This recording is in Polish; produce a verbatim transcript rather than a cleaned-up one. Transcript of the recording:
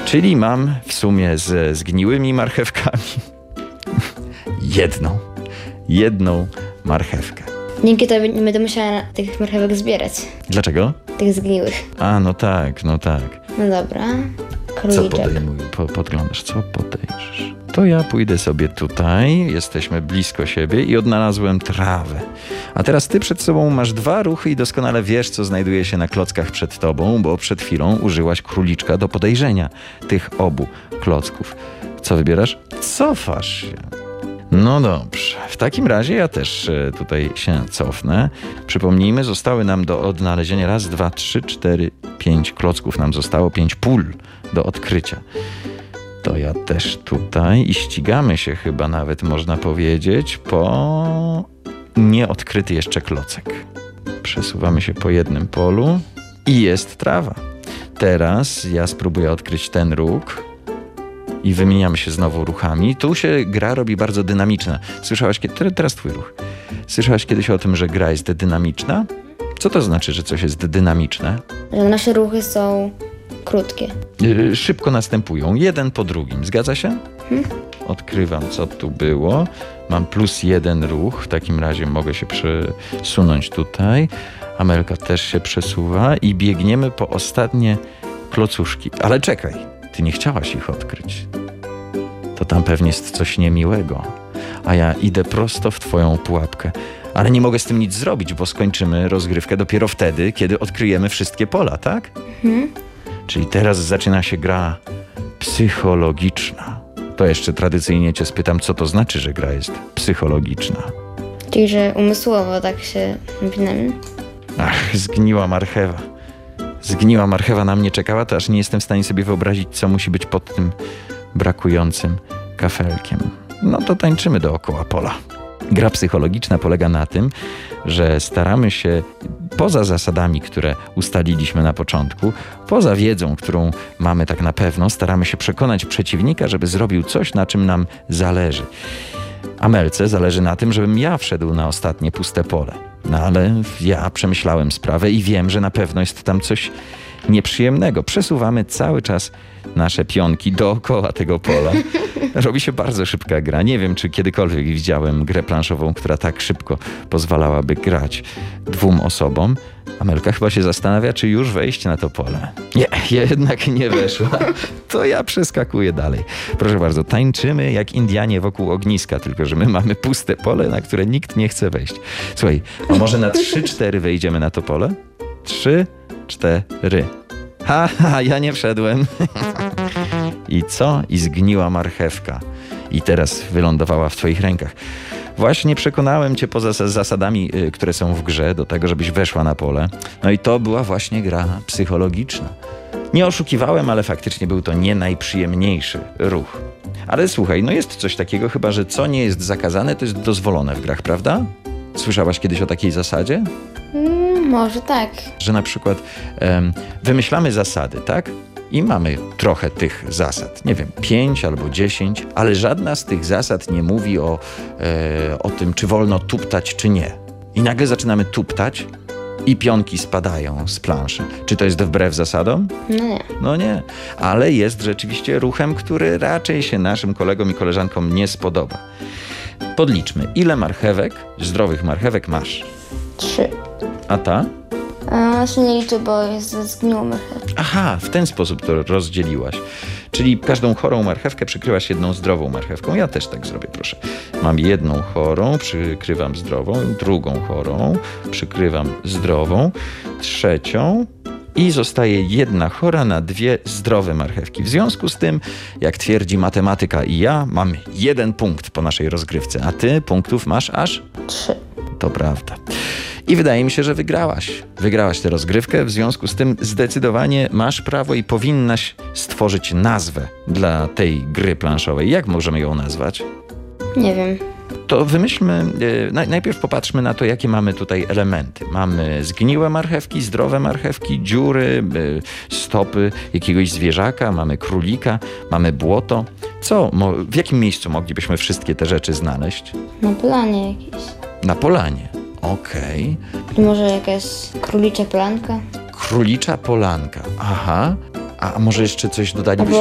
Czyli mam w sumie ze zgniłymi marchewkami jedną, jedną marchewkę. Dzięki tobie nie będę musiała tych marchewek zbierać. Dlaczego? Tych zgniłych. A, no tak, no tak. No dobra. Co Króliczek. podejmuj, po, podglądasz, co podejrzysz? To ja pójdę sobie tutaj, jesteśmy blisko siebie i odnalazłem trawę. A teraz ty przed sobą masz dwa ruchy i doskonale wiesz, co znajduje się na klockach przed tobą, bo przed chwilą użyłaś króliczka do podejrzenia tych obu klocków. Co wybierasz? Cofasz się. No dobrze, w takim razie ja też e, tutaj się cofnę. Przypomnijmy, zostały nam do odnalezienia raz, dwa, trzy, cztery, pięć klocków nam zostało, pięć pól do odkrycia. To ja też tutaj i ścigamy się chyba nawet, można powiedzieć, po nieodkryty jeszcze klocek. Przesuwamy się po jednym polu i jest trawa. Teraz ja spróbuję odkryć ten róg. I wymieniamy się znowu ruchami. Tu się gra robi bardzo dynamiczna. Słyszałaś kiedy... Teraz twój ruch. Słyszałaś kiedyś o tym, że gra jest dynamiczna? Co to znaczy, że coś jest dynamiczne? Że nasze ruchy są krótkie. Yy, szybko następują, jeden po drugim. Zgadza się? Hmm? Odkrywam, co tu było. Mam plus jeden ruch. W takim razie mogę się przesunąć tutaj. Amelka też się przesuwa i biegniemy po ostatnie klocuszki. Ale czekaj. Ty nie chciałaś ich odkryć. To tam pewnie jest coś niemiłego. A ja idę prosto w twoją pułapkę. Ale nie mogę z tym nic zrobić, bo skończymy rozgrywkę dopiero wtedy, kiedy odkryjemy wszystkie pola, tak? Mhm. Czyli teraz zaczyna się gra psychologiczna. To jeszcze tradycyjnie cię spytam, co to znaczy, że gra jest psychologiczna? Czyli, że umysłowo tak się napinamy. Ach, zgniła marchewa. Zgniła marchewa na mnie czekała, to aż nie jestem w stanie sobie wyobrazić, co musi być pod tym brakującym kafelkiem. No to tańczymy dookoła pola. Gra psychologiczna polega na tym, że staramy się poza zasadami, które ustaliliśmy na początku, poza wiedzą, którą mamy tak na pewno, staramy się przekonać przeciwnika, żeby zrobił coś, na czym nam zależy. Amelce zależy na tym, żebym ja wszedł na ostatnie puste pole. No ale ja przemyślałem sprawę i wiem, że na pewno jest tam coś nieprzyjemnego. Przesuwamy cały czas nasze pionki dookoła tego pola. Robi się bardzo szybka gra. Nie wiem, czy kiedykolwiek widziałem grę planszową, która tak szybko pozwalałaby grać dwóm osobom. Amelka chyba się zastanawia, czy już wejść na to pole. Nie, jednak nie weszła. To ja przeskakuję dalej. Proszę bardzo, tańczymy jak Indianie wokół ogniska, tylko że my mamy puste pole, na które nikt nie chce wejść. Słuchaj, a może na trzy cztery wejdziemy na to pole? Trzy, cztery. Ha, ha, ja nie wszedłem. I co? I zgniła marchewka. I teraz wylądowała w twoich rękach. Właśnie przekonałem cię poza zasadami, y, które są w grze, do tego, żebyś weszła na pole. No i to była właśnie gra psychologiczna. Nie oszukiwałem, ale faktycznie był to nie najprzyjemniejszy ruch. Ale słuchaj, no jest coś takiego chyba, że co nie jest zakazane, to jest dozwolone w grach, prawda? Słyszałaś kiedyś o takiej zasadzie? Mm, może tak. Że na przykład em, wymyślamy zasady, tak? I mamy trochę tych zasad, nie wiem, pięć albo dziesięć, ale żadna z tych zasad nie mówi o, e, o tym, czy wolno tuptać, czy nie. I nagle zaczynamy tuptać i pionki spadają z planszy. Czy to jest wbrew zasadom? No nie. No nie, ale jest rzeczywiście ruchem, który raczej się naszym kolegom i koleżankom nie spodoba. Podliczmy, ile marchewek, zdrowych marchewek masz? Trzy. A ta? A się nie liczy, bo jest ze zgniłą marchewką. Aha, w ten sposób to rozdzieliłaś. Czyli każdą chorą marchewkę przykrywasz jedną zdrową marchewką. Ja też tak zrobię, proszę. Mam jedną chorą, przykrywam zdrową, drugą chorą, przykrywam zdrową, trzecią i zostaje jedna chora na dwie zdrowe marchewki. W związku z tym, jak twierdzi matematyka i ja, mamy jeden punkt po naszej rozgrywce, a ty punktów masz aż? Trzy. To prawda. I wydaje mi się, że wygrałaś. Wygrałaś tę rozgrywkę, w związku z tym zdecydowanie masz prawo i powinnaś stworzyć nazwę dla tej gry planszowej. Jak możemy ją nazwać? Nie wiem. To wymyślmy, e, najpierw popatrzmy na to, jakie mamy tutaj elementy. Mamy zgniłe marchewki, zdrowe marchewki, dziury, e, stopy jakiegoś zwierzaka, mamy królika, mamy błoto. Co, mo, w jakim miejscu moglibyśmy wszystkie te rzeczy znaleźć? Na planie jakieś. Na polanie. Okej. I może jakaś królicza polanka? Królicza polanka. Aha. A może jeszcze coś dodalibyśmy?